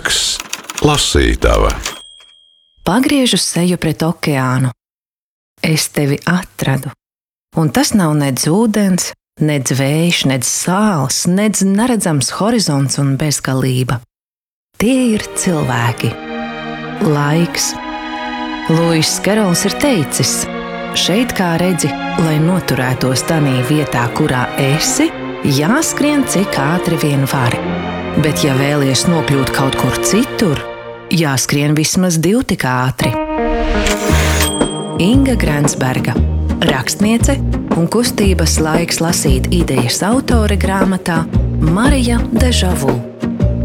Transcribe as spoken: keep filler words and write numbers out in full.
Laiks lasītava. Pagriežu seju pret okeānu. Es tevi atradu. Un tas nav nedz ūdens, nedz vējš, nedz sāls, nedz neredzams horizonts un bezgalība. Tie ir cilvēki. Laiks. Luis Kerols ir teicis: šeit, kā redzi, lai noturētos tanī vietā, kurā esi, jāskrien cik ātri vien vari. Bet ja vēlies nokļūt kaut kur citur, jāskrien vismaz divi tik ātri. Inga Grensberga, rakstniece un kustības Laiks lasīt idejas autore grāmatā Marija Dežavu.